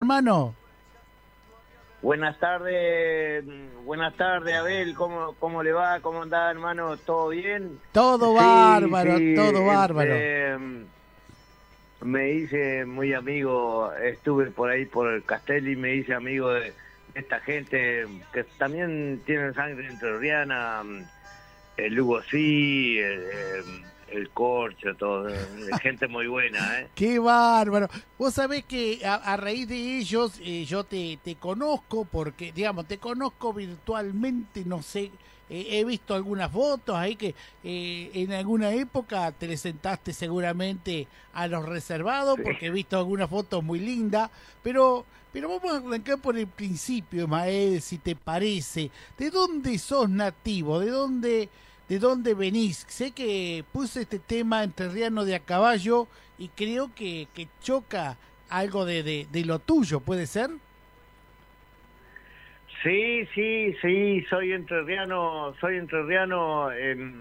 hermano. Buenas tardes, Abel, ¿cómo le va? ¿Cómo anda, hermano? ¿Todo bien? Todo Sí, bárbaro, sí, todo bárbaro. Me hice muy amigo, estuve por ahí por el Castelli, me hice amigo de esta gente que también tienen sangre entrerriana, el Hugo sí, el Corcho, todo, gente muy buena, ¿eh? Qué bárbaro. Vos sabés que a raíz de ellos yo te conozco porque, digamos, te conozco virtualmente, no sé, he visto algunas fotos ahí que en alguna época te le sentaste seguramente a los reservados Sí. porque he visto algunas fotos muy lindas, pero vamos a arrancar por el principio, Ismael, si te parece. ¿De dónde sos nativo? ¿De dónde venís? Sé que puse este tema entrerriano de a caballo y creo que choca algo de lo tuyo, ¿puede ser? Sí, soy entrerriano,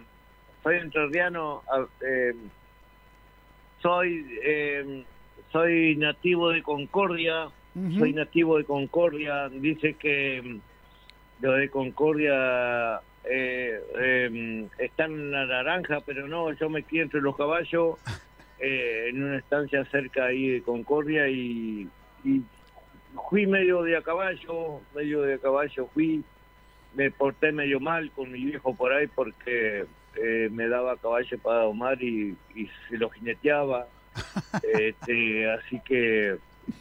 soy nativo de Concordia, soy Ujú. nativo de Concordia, dice que lo de Concordia está en la naranja, pero no, yo me crié entre los caballos, en una estancia cerca ahí de Concordia y fui medio de a caballo fui, me porté medio mal con mi viejo por ahí porque me daba caballo para domar y se lo jineteaba, así que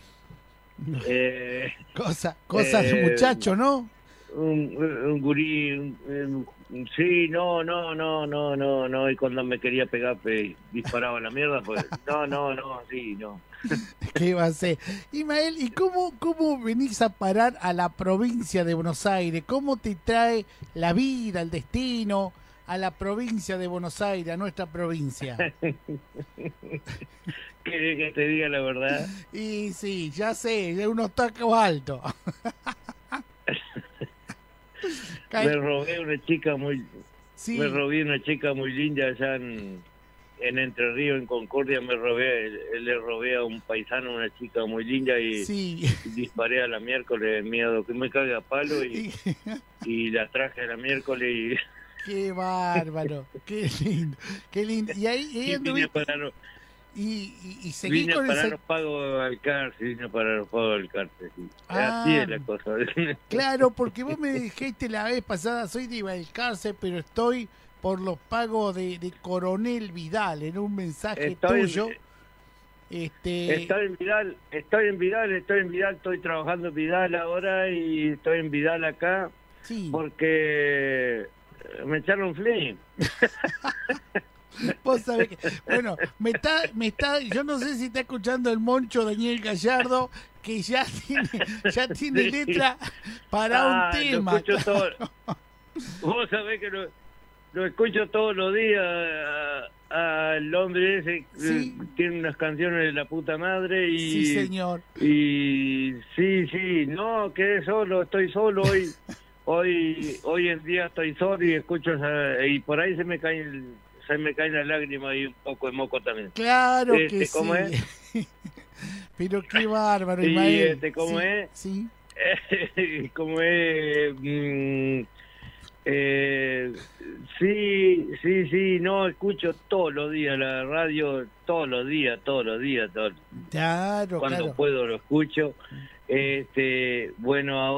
eh, Cosas de eh, muchacho, ¿no? un gurí, sí, no, y cuando me quería pegar, disparaba la mierda, pues, sí, no. ¿Qué va a ser? Ismael, ¿y cómo venís a parar a la provincia de Buenos Aires? ¿Cómo te trae la vida, el destino a la provincia de Buenos Aires, a nuestra provincia? ¿Querés que te diga la verdad? Y sí, ya sé, de unos tacos altos. Me Cal- robé me Sí, robé una chica muy linda allá en Entre Ríos, en Concordia, le robé a un paisano una chica muy linda y sí. disparé a la miércoles, miedo que me caiga a palo Y- y la traje a la miércoles Qué bárbaro, qué lindo, qué lindo. Y ahí y vine anduviste, para y seguís vine con para ese... los pagos al cárcel, vine para los pagos del cárcel, sí. Así Ah, es la cosa. claro, porque vos me dijiste la vez pasada, soy de Balcarce, pero estoy por los pagos de Coronel Vidal, en un mensaje Estoy en, tuyo. Este, estoy en Vidal, estoy trabajando en Vidal ahora y estoy en Vidal acá sí, porque me echaron flame. vos sabés que, bueno, yo no sé si está escuchando el moncho Daniel Gallardo, que ya tiene Sí. letra para un Ah, lo tema. escucho todo. Vos sabés que lo escucho todos los días al hombre ese, Sí, tiene unas canciones de la puta madre sí, señor. y sí, no, quedé solo, estoy solo hoy en día estoy solo y escucho y por ahí se me caen las lágrimas y un poco de moco también. Claro que ¿Cómo sí. es? Pero qué bárbaro, Y Ismael. ¿cómo Sí, es? sí. ¿Cómo es? Eh, sí, no, escucho todos los días la radio, todos los días, Claro, cuando claro. puedo lo escucho. Bueno,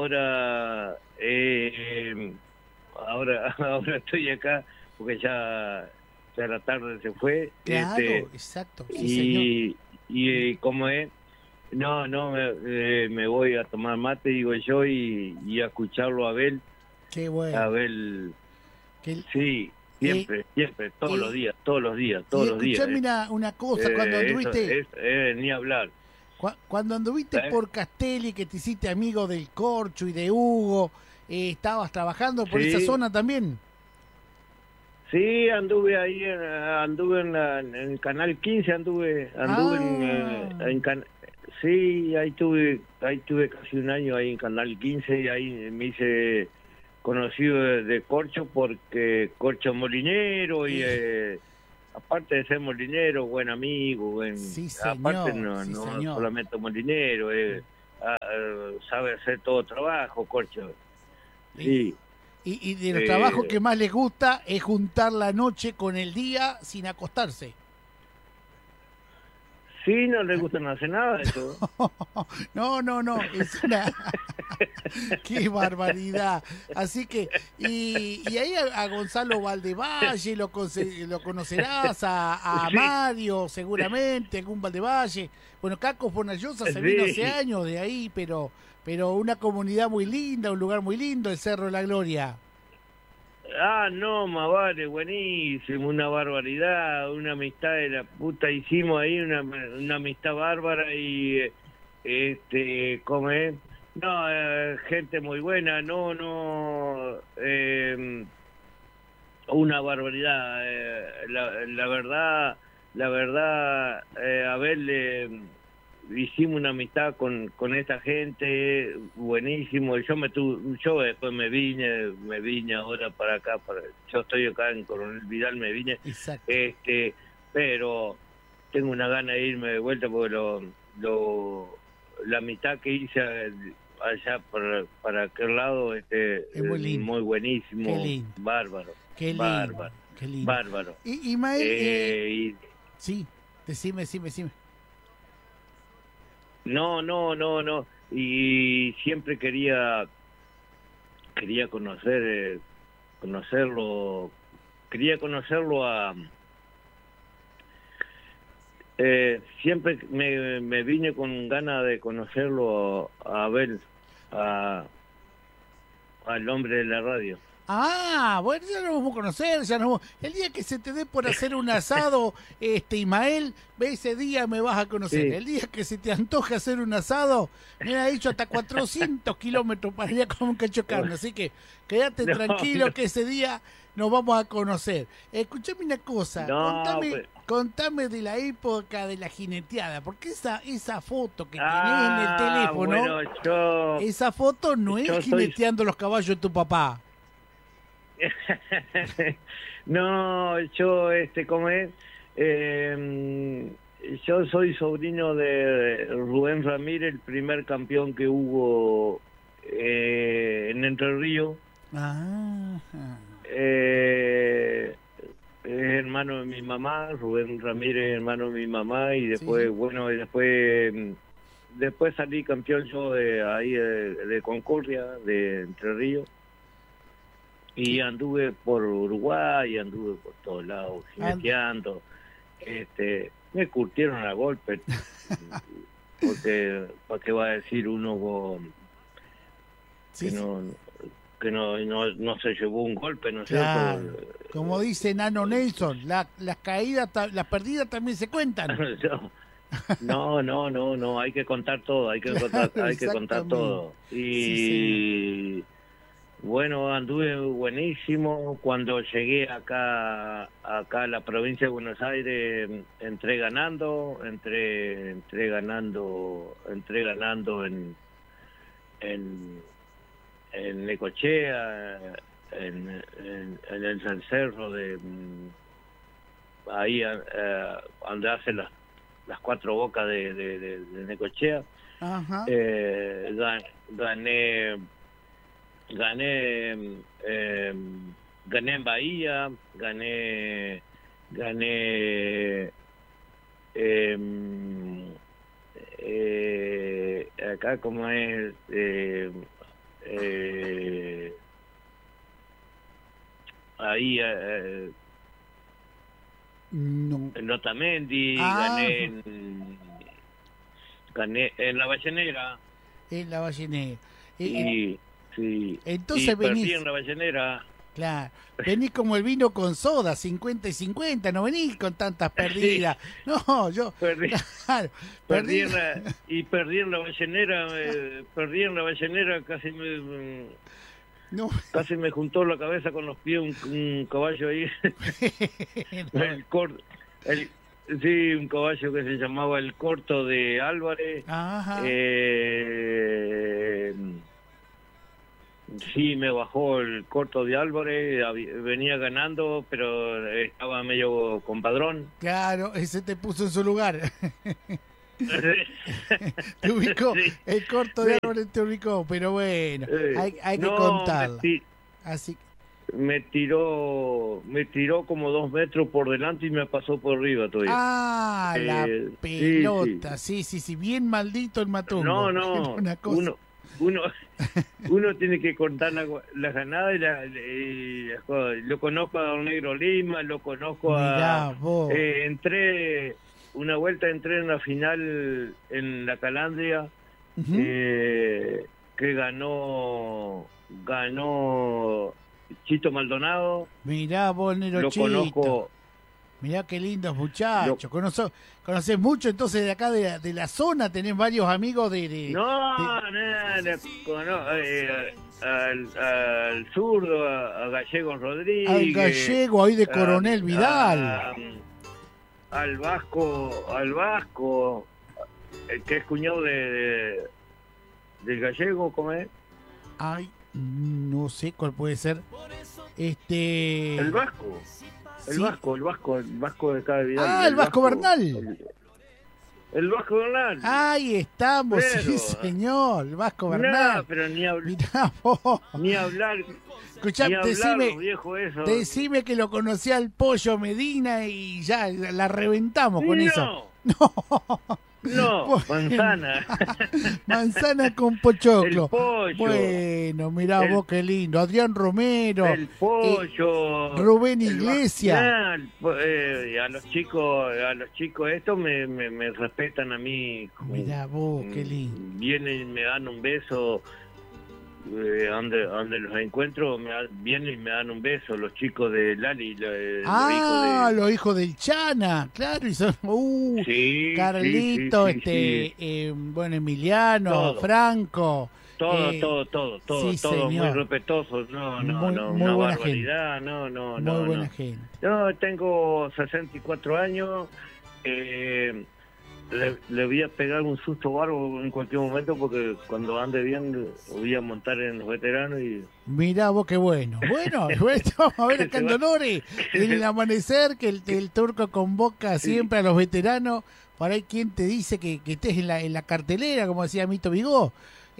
ahora estoy acá porque ya la tarde se fue, Claro, exacto. Sí, señor. y como es, no, me voy a tomar mate, digo yo, y a escucharlo a Abel. Qué bueno. Abel, Que, sí, eh, siempre, eh, todos y los días. escuchame una cosa, Eso es ni hablar. cuando anduviste ¿Eh? por Castelli, que te hiciste amigo del Corcho y de Hugo, ¿estabas trabajando por esa Sí, zona también? sí, anduve ahí, anduve en Canal 15, anduve Ah, sí, ahí tuve casi un año ahí en Canal 15 y ahí me hice conocido de Corcho porque Corcho molinero y eh, aparte de ser molinero, buen amigo, sí, aparte señor, no, sí, no señor. solamente molinero, sabe hacer todo trabajo, Corcho. Sí. Y de los trabajos que más les gusta es juntar la noche con el día sin acostarse. Sí, no le gusta no hacer nada de eso. No, es una... ¡Qué barbaridad! Así que, y ahí a Gonzalo Valdevalle lo conocerás, a Sí. Mario seguramente, algún Valdevalle. Bueno, Caco Fornallosa se vino hace años de ahí, pero una comunidad muy linda, un lugar muy lindo, el Cerro de la Gloria. Ah, no, más vale, buenísimo, una barbaridad, una amistad de la puta, hicimos ahí una amistad bárbara y, ¿cómo es? No, gente muy buena, una barbaridad, la verdad, Abel, hicimos una amistad con esta gente, buenísimo. Yo después me vine ahora para acá, yo estoy acá en Coronel Vidal, me vine. Exacto. Pero tengo una gana de irme de vuelta porque la amistad que hice allá para aquel lado, es muy lindo, muy buenísimo, qué lindo, bárbaro, qué lindo, bárbaro, qué lindo. Bárbaro. Y Mael, sí, decime. No. Y siempre quería conocerlo a... siempre me vine con ganas de conocerlo a Abel, al hombre de la radio. Ah, bueno, ya nos vamos a conocer, el día que se te dé por hacer un asado, Ismael, ve ese día me vas a conocer. Sí. El día que se te antoje hacer un asado, me ha dicho hasta 400 kilómetros para ir a comer un cacho de carne, así que quédate tranquilo que ese día nos vamos a conocer. Escuchame una cosa, contame de la época de la jineteada, porque esa foto que tenés en el teléfono, bueno, esa foto no es jineteando los caballos de tu papá. No, yo, ¿cómo es? Yo soy sobrino de Rubén Ramírez, el primer campeón que hubo en Entre Ríos. Es hermano de mi mamá, Rubén Ramírez, hermano de mi mamá, y después, sí. Bueno, y después salí campeón yo de Concordia, de Entre Ríos. Y anduve por Uruguay, anduve por todos lados, jineteando. Me curtieron a golpe, porque ¿para qué va a decir uno que no se llevó un golpe, ¿no es cierto? Como dice Nano Nelson, las caídas, las perdidas también se cuentan. No, hay que contar todo, hay que contar todo. Y bueno, anduve buenísimo. Cuando llegué acá a la provincia de Buenos Aires, entré ganando en Necochea, en el cencerro de ahí donde hace las cuatro bocas de Necochea. Ajá. Gané en Bahía, gané acá como es ahí en Otamendi, gané en La Ballenera. En La Ballenera. Sí. Entonces venís. Perdí en La Ballenera. Claro. Venís como el vino con soda, 50 y 50, no venís con tantas perdidas. Sí. No, yo. Perdí en La Ballenera, casi me juntó la cabeza con los pies un caballo ahí. Sí, un caballo que se llamaba el Corto de Álvarez. Ajá. Sí, me bajó el Corto de Álvarez, venía ganando, pero estaba medio compadrón. Claro, ese te puso en su lugar. Te ubicó, Sí. el corto de árboles te ubicó, pero bueno, hay que No, contarlo. Así me tiró como 2 metros por delante y me pasó por arriba todavía. la Sí, pelota, sí, bien maldito el matungo. No, Una cosa. uno tiene que contar la ganada y las cosas. Lo conozco a Don Negro Lima, lo conozco Mirá, vos. Una vuelta entré en la final en la Calandria, Ujú. que ganó Chito Maldonado. Mirá vos, Nero Lo Chito. conozco. Mirá qué lindos muchachos. Conocés mucho, entonces de acá de la zona tenés varios amigos Al zurdo, a Gallego Rodríguez. al gallego ahí de Coronel Vidal. Al Vasco, que es cuñado del Gallego, ¿cómo es? Ay, no sé cuál puede ser. El Vasco. El Sí. Vasco de cada Vidal. El Vasco Bernal. El Vasco Bernal. Ahí estamos, Pero, sí señor, el Vasco No, Bernal. pero Mirá vos. ni hablar. Escuchá, Ni hablar, decime, los viejos esos. decime que lo conocía al Pollo Medina y ya la reventamos con eso. No, Bueno. manzana. Manzana con pochoclo. El pollo. Bueno, mirá vos qué lindo. Adrián Romero. El pollo. Rubén Iglesias. A los chicos estos me respetan a mí. Mirá vos, qué lindo. Vienen y me dan un beso. Donde los encuentro vienen y me dan un beso los chicos de Lali, los hijos del Chana, claro, y son sí, Carlito, sí. Bueno, Emiliano, Todo. Franco, todo sí, muy señor. respetuosos, Muy una buena barbaridad, muy buena gente. No, tengo 64 años, le voy a pegar un susto bárbaro en cualquier momento porque cuando ande bien voy a montar en los veteranos y... Mirá vos qué bueno. Bueno, vamos a ver acá en Dolores, en el amanecer, que el Turco convoca siempre a los veteranos. Por ahí quien te dice que estés en la cartelera, como decía Mito Vigó.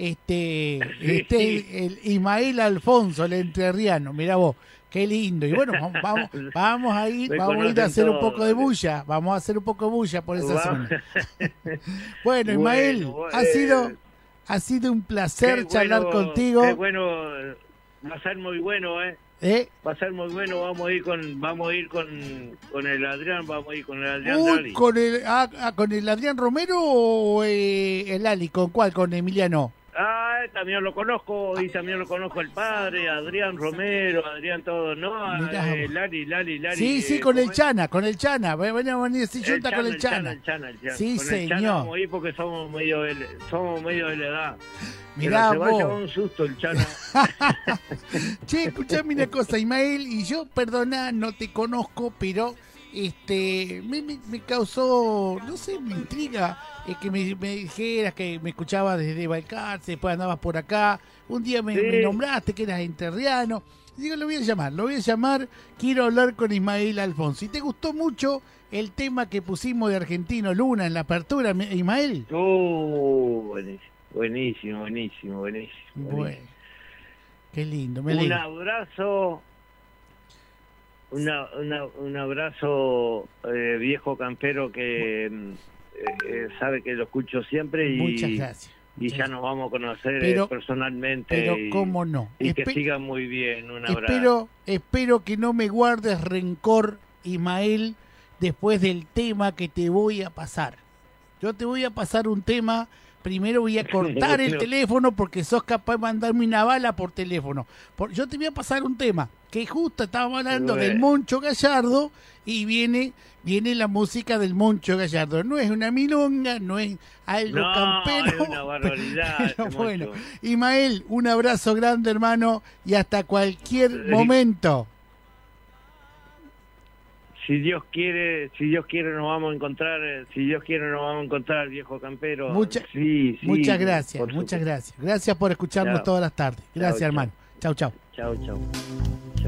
El Ismael Alfonso, el entrerriano, mirá vos, qué lindo. Y bueno, vamos a ir a hacer un poco de bulla, vamos a hacer un poco de bulla por esa zona. Bueno, Ismael, ha sido un placer charlar contigo. Qué bueno, va a ser muy bueno, va a ser muy bueno. Vamos a ir con el Adrián, Lali. ¿Con el Adrián Romero o el Ali? ¿Con cuál? ¿Con Emiliano? También lo conozco, y también lo conozco el padre, Adrián Romero, Adrián todo, ¿no? Lali. Sí, con el Chana. Venía a venir si junta con el Chana. El Chana. Sí, con señor. El Chana vamos a ir porque somos medio de la edad. Mirá Pero se va a vos. llevar un susto el Chana. Che, escuchame una cosa, Ismael, y yo, perdona, no te conozco, pero me causó, no sé, me intriga que me dijeras que me escuchabas desde Balcarce, después andabas por acá, un día me nombraste que eras enterriano. Digo, lo voy a llamar, quiero hablar con Ismael Alfonso. ¿Y te gustó mucho el tema que pusimos de Argentino Luna en la apertura, Ismael? Buenísimo. Bueno, qué lindo, me Un alegro. un abrazo, viejo campero que sabe que lo escucho siempre y Muchas gracias. Y ya nos vamos a conocer personalmente. Pero cómo no. Y que siga muy bien, un abrazo. Espero que no me guardes rencor, Ismael, después del tema que te voy a pasar. Yo te voy a pasar un tema. Primero voy a cortar el teléfono porque sos capaz de mandarme una bala por teléfono. Yo te voy a pasar un tema que justo estábamos hablando del Moncho Gallardo y viene la música del Moncho Gallardo. No es una milonga, no es algo campero. Es una barbaridad. Pero bueno, Ismael, un abrazo grande, hermano, y hasta cualquier momento. Si Dios quiere nos vamos a encontrar, viejo campero. Muchas gracias. Gracias por escucharnos todas las tardes. Gracias, hermano. Chau. Chau.